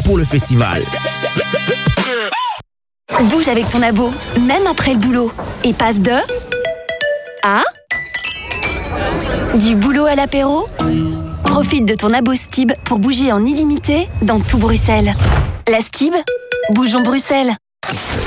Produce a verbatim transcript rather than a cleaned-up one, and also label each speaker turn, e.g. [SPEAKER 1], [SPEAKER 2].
[SPEAKER 1] pour le festival.
[SPEAKER 2] Bouge avec ton abo, même après le boulot. Et passe de... à... du boulot à l'apéro. Profite de ton abo Stib pour bouger en illimité dans tout Bruxelles. La Stib, bougeons Bruxelles.